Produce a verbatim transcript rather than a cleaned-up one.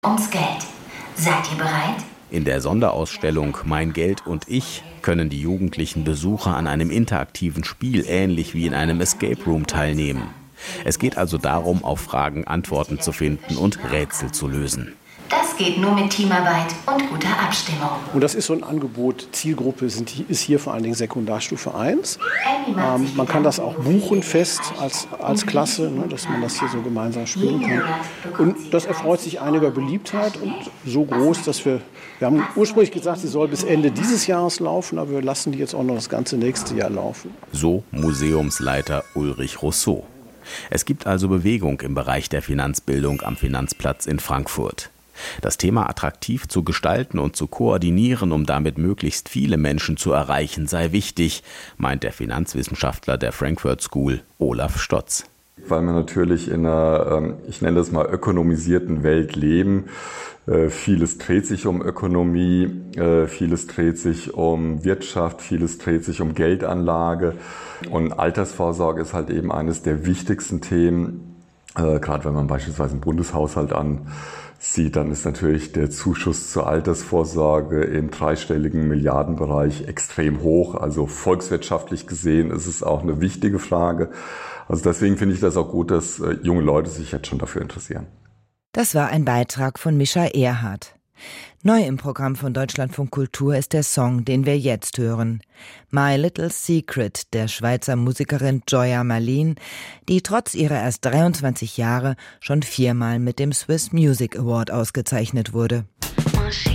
ums Geld. Seid ihr bereit? In der Sonderausstellung Mein Geld und ich können die jugendlichen Besucher an einem interaktiven Spiel ähnlich wie in einem Escape Room teilnehmen. Es geht also darum, auf Fragen Antworten zu finden und Rätsel zu lösen. Das geht nur mit Teamarbeit und guter Abstimmung. Und das ist so ein Angebot. Zielgruppe sind, ist hier vor allen Dingen Sekundarstufe eins. Ähm, man kann das auch buchen fest als, als Klasse, ne, dass man das hier so gemeinsam spielen kann. Und das erfreut sich einiger Beliebtheit und so groß, dass wir, wir haben ursprünglich gesagt, sie soll bis Ende dieses Jahres laufen, aber wir lassen die jetzt auch noch das ganze nächste Jahr laufen. So Museumsleiter Ulrich Rousseau. Es gibt also Bewegung im Bereich der Finanzbildung am Finanzplatz in Frankfurt. Das Thema attraktiv zu gestalten und zu koordinieren, um damit möglichst viele Menschen zu erreichen, sei wichtig, meint der Finanzwissenschaftler der Frankfurt School, Olaf Stotz. Weil wir natürlich in einer, ich nenne das mal, ökonomisierten Welt leben. Vieles dreht sich um Ökonomie, vieles dreht sich um Wirtschaft, vieles dreht sich um Geldanlage. Und Altersvorsorge ist halt eben eines der wichtigsten Themen. Gerade wenn man beispielsweise einen Bundeshaushalt ansieht, dann ist natürlich der Zuschuss zur Altersvorsorge im dreistelligen Milliardenbereich extrem hoch. Also volkswirtschaftlich gesehen ist es auch eine wichtige Frage. Also deswegen finde ich das auch gut, dass junge Leute sich jetzt schon dafür interessieren. Das war ein Beitrag von Mischa Erhardt. Neu im Programm von Deutschlandfunk Kultur ist der Song, den wir jetzt hören. My Little Secret der Schweizer Musikerin Joya Malin, die trotz ihrer erst dreiundzwanzig Jahre schon viermal mit dem Swiss Music Award ausgezeichnet wurde.